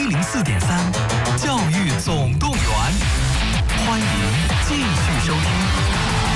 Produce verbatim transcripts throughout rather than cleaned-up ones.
一零四点三，教育总动员，欢迎继续收听。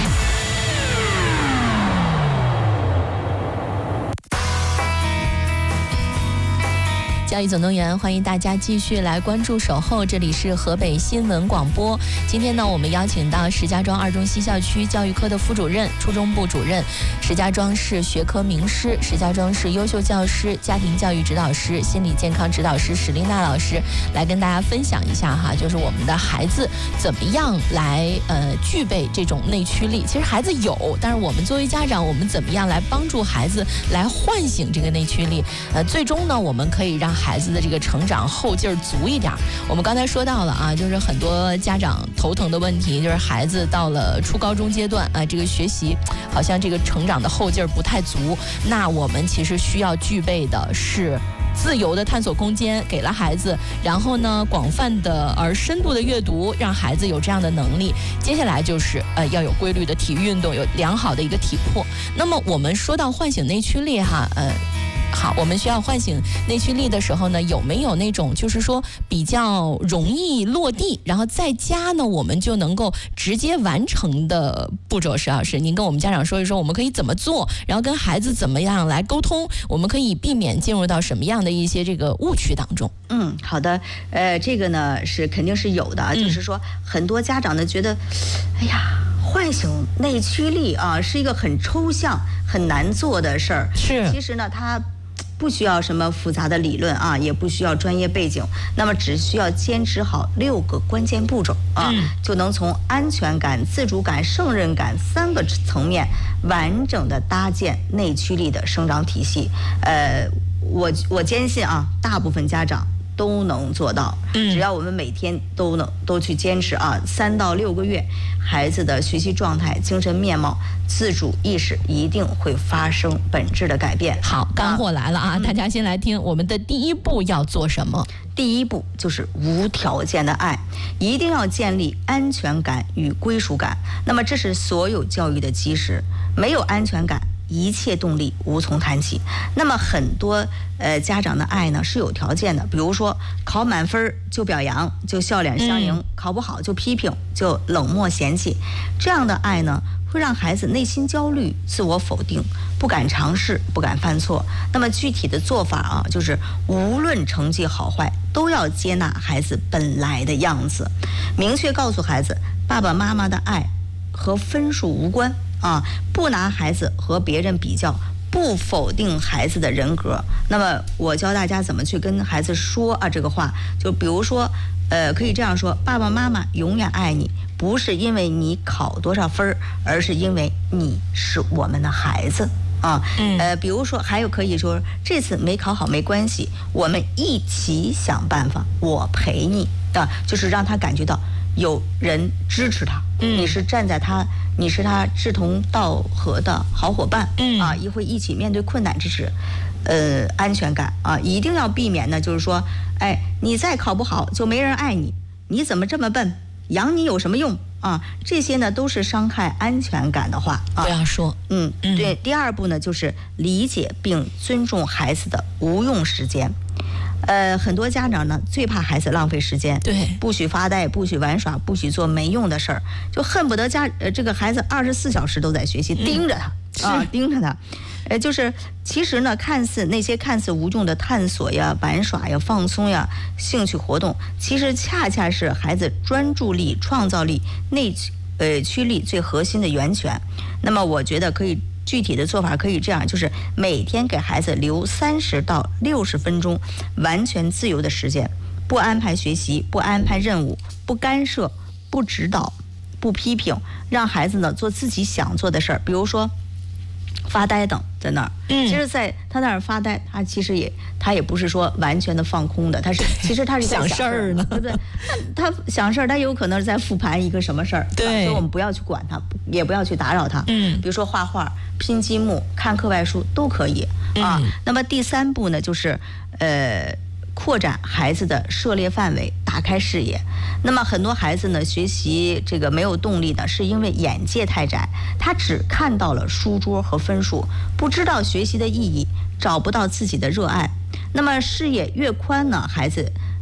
教育总动员，欢迎大家继续来关注守候，这里是河北新闻广播。今天呢，我们邀请到石家庄二中西校区教育科的副主任、初中部主任，石家庄市学科名师、石家庄市优秀教师、家庭教育指导师、心理健康指导师史丽娜老师，来跟大家分享一下哈，就是我们的孩子怎么样来呃具备这种内驱力。其实孩子有，但是我们作为家长，我们怎么样来帮助孩子来唤醒这个内驱力？呃，最终呢，我们可以让孩子的这个成长后劲儿足一点。我们刚才说到了啊，就是很多家长头疼的问题，就是孩子到了初高中阶段啊，这个学习好像这个成长的后劲儿不太足。那我们其实需要具备的是自由的探索空间，给了孩子，然后呢，广泛的而深度的阅读，让孩子有这样的能力。接下来就是呃要有规律的体育运动，有良好的一个体魄。那么我们说到唤醒内驱力哈，呃。好，我们需要唤醒内驱力的时候呢，有没有那种就是说比较容易落地，然后在家呢我们就能够直接完成的步骤？石老师，您跟我们家长说一说，我们可以怎么做，然后跟孩子怎么样来沟通，我们可以避免进入到什么样的一些这个误区当中？ 嗯，好的，呃，这个呢是肯定是有的，嗯、就是说很多家长呢觉得，哎呀。唤醒内驱力啊，是一个很抽象、很难做的事儿。 是， 其实呢，它不需要什么复杂的理论啊，也不需要专业背景，那么只需要坚持好六个关键步骤啊，嗯、就能从安全感、自主感、胜任感三个层面完整的搭建内驱力的生长体系。呃，我我坚信啊，大部分家长都能做到，只要我们每天都能都去坚持啊，三到六个月，孩子的学习状态、精神面貌、自主意识一定会发生本质的改变。 好，干货来了啊！大家先来听，我们的第一步要做什么？ 第一步就是无条件的爱，一定要建立安全感与归属感。那么这是所有教育的基石，没有安全感，一切动力无从谈起。那么很多呃家长的爱呢是有条件的，比如说考满分就表扬，就笑脸相迎；嗯、考不好就批评，就冷漠嫌弃。这样的爱呢，会让孩子内心焦虑、自我否定，不敢尝试，不敢犯错。那么具体的做法啊，就是无论成绩好坏，都要接纳孩子本来的样子，明确告诉孩子，爸爸妈妈的爱和分数无关。啊，不拿孩子和别人比较，不否定孩子的人格。那么我教大家怎么去跟孩子说啊这个话，就比如说，呃，可以这样说：爸爸妈妈永远爱你，不是因为你考多少分，而是因为你是我们的孩子啊。呃，比如说还有可以说，这次没考好没关系，我们一起想办法，我陪你啊，就是让他感觉到有人支持他，嗯、你是站在他。你是他志同道合的好伙伴，嗯啊，也会一起面对困难之时，呃，安全感啊，一定要避免呢，就是说，哎，你再考不好就没人爱你，你怎么这么笨？养你有什么用啊？这些呢都是伤害安全感的话啊， 不要说。 嗯，对。第二步呢，就是理解并尊重孩子的无用时间。呃，很多家长呢最怕孩子浪费时间， 对， 不许发呆，不许玩耍，不许做没用的事儿，就恨不得家呃这个孩子二十四小时都在学习，盯着他、嗯、啊，盯着他。呃，就是其实呢，看似那些看似无用的探索呀、玩耍呀、放松呀、兴趣活动，其实恰恰是孩子专注力、创造力、内呃驱力最核心的源泉。那么，我觉得可以。具体的做法可以这样，就是每天给孩子留三十到六十分钟完全自由的时间，不安排学习，不安排任务，不干涉，不指导，不批评，让孩子呢做自己想做的事儿，比如说发呆等在那儿。嗯，其实在他那儿发呆，他其实也他也不是说完全的放空的，他是其实他是在想事儿呢， 对不对？他他想事儿，他有可能是在复盘一个什么事儿， 对， 所以我们不要去管他，也不要去打扰他。嗯，比如说画画、拼积木、看课外书都可以啊。嗯、那么第三步呢，就是呃。扩展孩子的涉猎范围，打开视野。那么很多孩子呢，学习这个没有动力呢，是因为眼界太窄，他只看到了书桌和分数，不知道学习的意义，找不到自己的热爱。那么视野越宽呢，孩子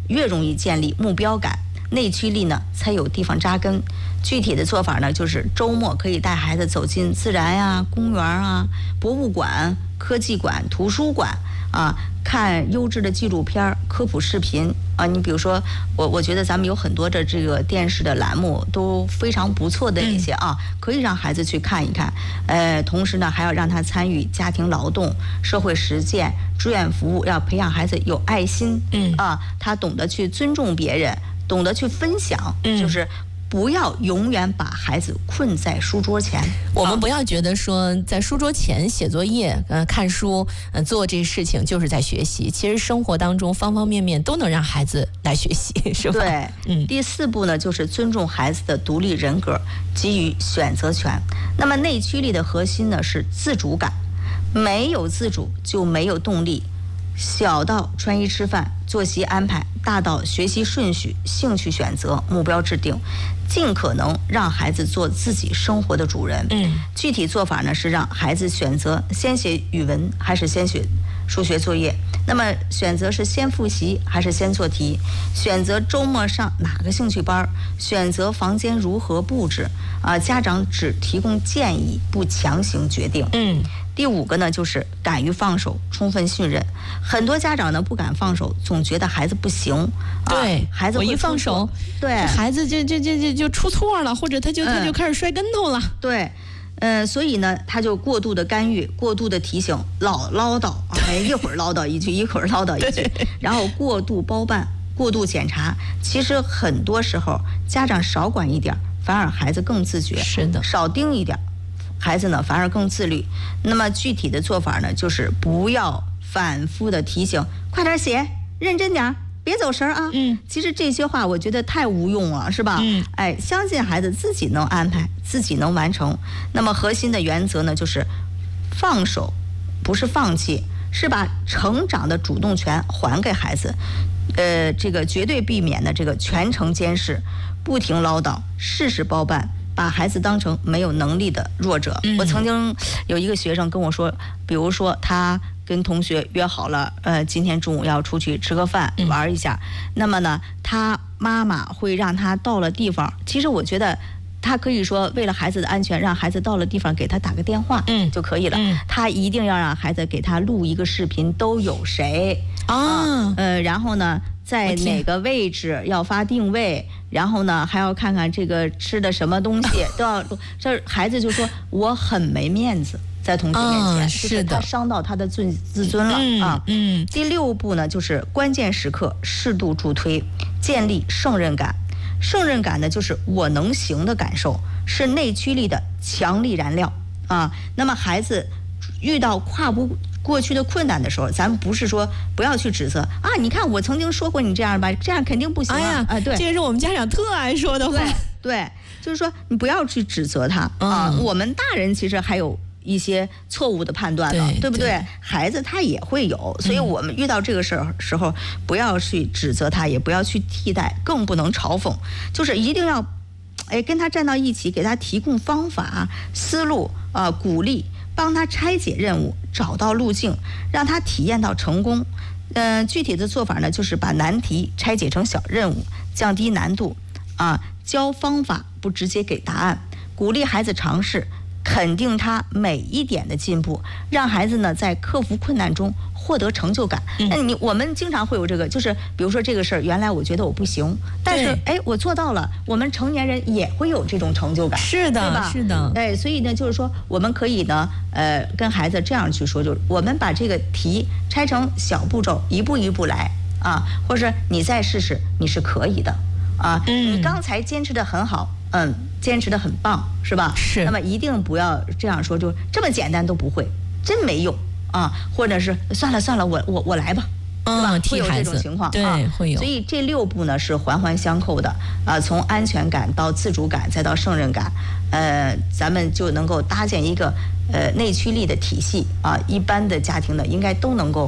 越容易建立目标感，内驱力呢才有地方扎根。具体的做法呢，就是周末可以带孩子走进自然呀、公园啊、博物馆、科技馆、图书馆啊，看优质的纪录片、科普视频啊。你比如说，我我觉得咱们有很多的这个电视的栏目都非常不错的一些啊，可以让孩子去看一看。呃，同时呢，还要让他参与家庭劳动、社会实践、志愿服务，要培养孩子有爱心。 嗯啊，他懂得去尊重别人，懂得去分享， 嗯就是不要永远把孩子困在书桌前。 我们不要觉得说在书桌前写作业、呃看书、呃做这事情就是在学习，其实生活当中方方面面都能让孩子来学习，是吧？ 对， 嗯。 第四步呢，就是尊重孩子的独立人格，给予选择权。那么内驱力的核心呢是自主感，没有自主就没有动力。小到穿衣吃饭、作息安排，大到学习顺序、兴趣选择、目标制定，尽可能让孩子做自己生活的主人。 嗯， 具体做法呢是让孩子选择先写语文还是先写数学作业，那么选择是先复习还是先做题，选择周末上哪个兴趣班，选择房间如何布置啊，家长只提供建议，不强行决定。 嗯。 第五个呢，就是敢于放手，充分信任。很多家长呢不敢放手，总觉得孩子不行。 对， 啊、孩子会我一放手， 对， 孩子就就就就就出错了，或者他就、嗯、他就开始摔跟头了。 对，呃，所以呢，他就过度的干预，过度的提醒，老唠叨，哎，一会儿唠叨一句，一会儿唠叨一句，然后过度包办，过度检查。其实很多时候，家长少管一点，反而孩子更自觉。 是的， 少盯一点。孩子呢反而更自律。那么具体的做法呢，就是不要反复的提醒，快点写，认真点，别走神啊。 嗯， 其实这些话我觉得太无用了，是吧？ 嗯， 哎，相信孩子自己能安排，自己能完成。那么核心的原则呢，就是放手，不是放弃，是把成长的主动权还给孩子。呃，这个绝对避免的这个全程监视，不停唠叨，事事包办。把孩子当成没有能力的弱者。 嗯、 我曾经有一个学生跟我说，比如说他跟同学约好了，呃，今天中午要出去吃个饭、嗯、玩一下。那么呢，他妈妈会让他到了地方，其实我觉得他可以说为了孩子的安全，让孩子到了地方给他打个电话，嗯，就可以了。嗯、他一定要让孩子给他录一个视频，都有谁啊？ 啊呃，然后呢？在哪个位置要发定位，然后呢还要看看这个吃的什么东西都要。这孩子就说我很没面子，在同学面前， 嗯、 是的，他伤到他的自自尊了、 嗯、 啊。 嗯。 第六步呢，就是关键时刻适度助推，建立胜任感。胜任感呢，就是我能行的感受，是内驱力的强力燃料啊。那么孩子遇到跨不过去的困难的时候，咱们不是说不要去指责啊！你看我曾经说过你这样吧，这样肯定不行啊！ 哎呀， 啊，对， 这个是我们家长特爱说的话。 对，对，就是说你不要去指责他、嗯、啊。我们大人其实还有一些错误的判断呢， 对, 对不对? 对，孩子他也会有，所以我们遇到这个事儿时候，不要去指责他，也不要去替代，更不能嘲讽，就是一定要，哎，跟他站到一起，给他提供方法、思路啊、呃，鼓励。帮他拆解任务，找到路径，让他体验到成功。嗯、呃，具体的做法呢，就是把难题拆解成小任务，降低难度，啊，教方法不直接给答案，鼓励孩子尝试，肯定他每一点的进步，让孩子呢在克服困难中获得成就感。那、嗯、你我们经常会有这个，就是比如说这个事儿，原来我觉得我不行，但是哎我做到了，我们成年人也会有这种成就感。 是的， 对吧？ 是的。 哎，所以呢，就是说我们可以呢，呃，跟孩子这样去说，就是我们把这个题拆成小步骤，一步一步来啊，或者你再试试，你是可以的啊。嗯，你刚才坚持得很好。嗯，坚持得很棒，是吧？ 是。 那么一定不要这样说，就这么简单都不会，真没用啊！或者是算了算了，我我我来吧， 嗯、 是吧？ 会有这种情况， 对、 啊， 会有。 所以这六步呢是环环相扣的啊，从安全感到自主感，再到胜任感，呃，咱们就能够搭建一个呃内驱力的体系啊。一般的家庭呢，应该都能够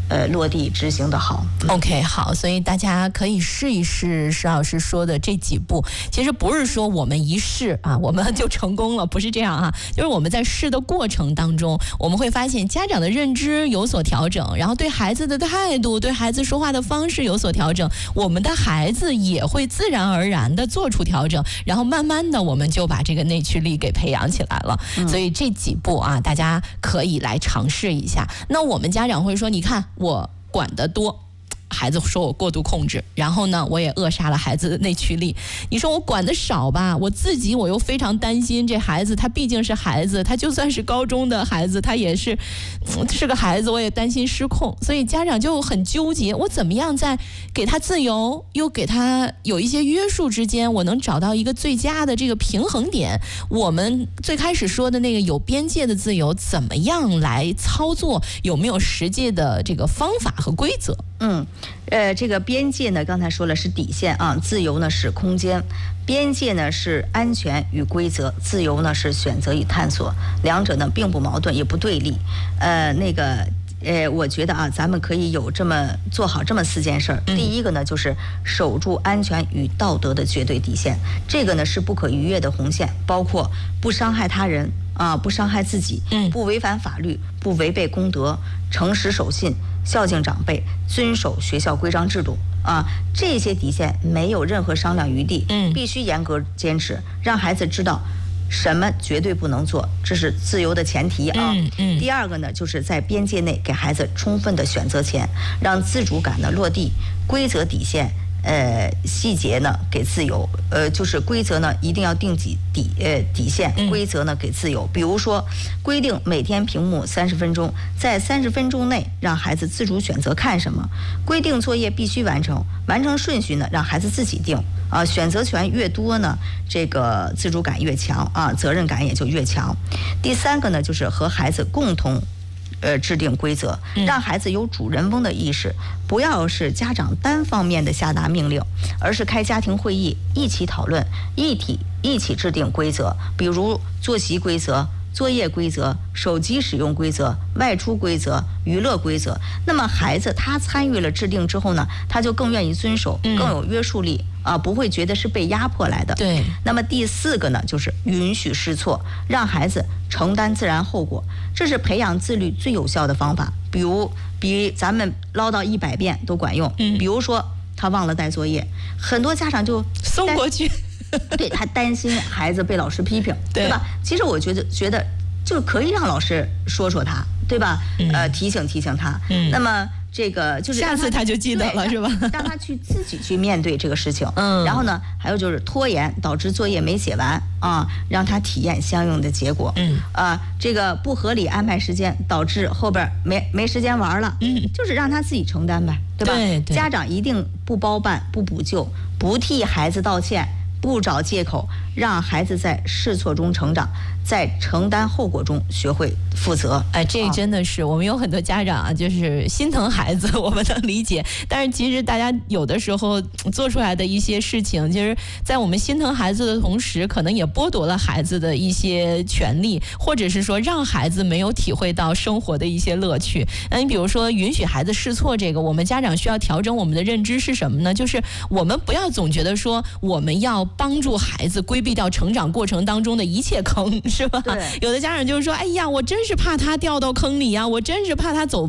呃落地执行的好。 OK， 好，所以大家可以试一试石老师说的这几步。其实不是说我们一试啊，我们就成功了，不是这样啊。就是我们在试的过程当中，我们会发现家长的认知有所调整，然后对孩子的态度、对孩子说话的方式有所调整，我们的孩子也会自然而然的做出调整，然后慢慢的我们就把这个内驱力给培养起来了。嗯、所以这几步啊，大家可以来尝试一下。那我们家长会说，你看我管得多，孩子说我过度控制，然后呢我也扼杀了孩子的内驱力。你说我管得少吧，我自己我又非常担心这孩子，他毕竟是孩子，他就算是高中的孩子，他也是、嗯、是个孩子，我也担心失控。所以家长就很纠结，我怎么样在给他自由又给他有一些约束之间，我能找到一个最佳的这个平衡点。我们最开始说的那个有边界的自由怎么样来操作，有没有实际的这个方法和规则？ 嗯，呃，这个边界呢，刚才说了是底线啊，自由呢是空间，边界呢是安全与规则，自由呢是选择与探索，两者呢并不矛盾也不对立。呃，那个。呃，我觉得啊，咱们可以有这么做好这么四件事儿。第一个呢，就是守住安全与道德的绝对底线，这个呢是不可逾越的红线，包括不伤害他人啊，不伤害自己，嗯，不违反法律，不违背公德，诚实守信，孝敬长辈，遵守学校规章制度啊，这些底线没有任何商量余地，嗯，必须严格坚持，让孩子知道。什么绝对不能做，这是自由的前提啊。嗯嗯、第二个呢，就是在边界内给孩子充分的选择权，让自主感呢落地，规则底线，呃，细节呢给自由，呃，就是规则呢一定要定底底呃底线，规则呢给自由。比如说，规定每天屏幕三十分钟，在三十分钟内让孩子自主选择看什么，规定作业必须完成，完成顺序呢让孩子自己定。啊，选择权越多呢，这个自主感越强啊，责任感也就越强。第三个呢，就是和孩子共同，呃，制定规则，让孩子有主人翁的意识，不要是家长单方面的下达命令，而是开家庭会议，一起讨论，一体一起制定规则，比如作息规则。作业规则、手机使用规则、外出规则、娱乐规则，那么孩子他参与了制定之后呢，他就更愿意遵守，更有约束力啊，不会觉得是被压迫来的。对。那么第四个呢，就是允许试错，让孩子承担自然后果，这是培养自律最有效的方法。比如，比咱们唠叨一百遍都管用。嗯。比如说他忘了带作业，很多家长就送过去。 对，他担心孩子被老师批评， 对, 对吧？其实我觉得觉得就可以让老师说说他，对吧？嗯、呃，提醒提醒他。嗯。那么这个就是下次他就记得了，是吧？ 让他去自己去面对这个事情。嗯。然后呢，还有就是拖延导致作业没写完啊，让他体验相应的结果。嗯。啊，这个不合理安排时间导致后边没没时间玩了。嗯。就是让他自己承担呗，对吧？对对。家长一定不包办、不补救、不替孩子道歉。不找借口，让孩子在试错中成长，在承担后果中学会负责。 哎，这真的是、啊、我们有很多家长啊，就是心疼孩子，我们能理解。但是其实大家有的时候做出来的一些事情，其实在我们心疼孩子的同时，可能也剥夺了孩子的一些权利，或者是说让孩子没有体会到生活的一些乐趣。那你比如说允许孩子试错，这个我们家长需要调整我们的认知是什么呢？就是我们不要总觉得说我们要帮助孩子规避掉成长过程当中的一切坑，是吧？有的家长就是说，哎呀，我真是怕他掉到坑里呀、啊，我真是怕他走